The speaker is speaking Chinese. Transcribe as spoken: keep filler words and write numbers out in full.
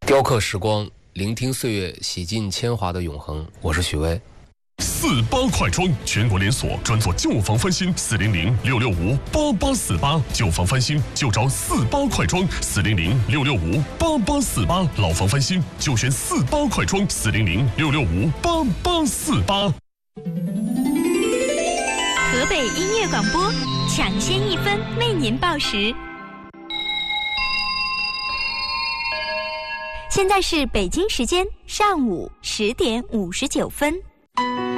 雕刻时光，聆听岁月，洗尽铅华的永恒。我是许巍。 四八快装，全国连锁，专做旧房翻新。四零零六六五八八四八，旧房翻新就找四八快装。四零零六六五八八四八，老房翻新就选四八快装。四零零六六五八八四八。 河北音乐广播，抢先一分为您报时。现在是北京时间上午十点五十九分。